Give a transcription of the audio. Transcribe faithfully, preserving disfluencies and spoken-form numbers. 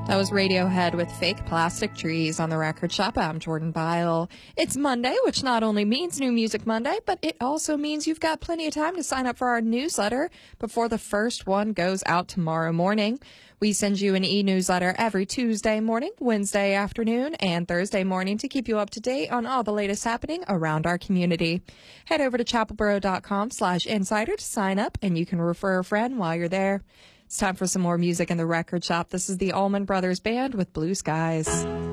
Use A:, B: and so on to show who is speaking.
A: That was Radiohead with Fake Plastic Trees on the Record Shop. I'm Jordan Byle. It's Monday, which not only means New Music Monday, but it also means you've got plenty of time to sign up for our newsletter before the first one goes out tomorrow morning. We send you an e-newsletter every Tuesday morning, Wednesday afternoon, and Thursday morning to keep you up to date on all the latest happening around our community. Head over to chapelboro.com slash insider to sign up, and you can refer a friend while you're there. It's time for some more music in the Record Shop. This is the Allman Brothers Band with Blue Skies.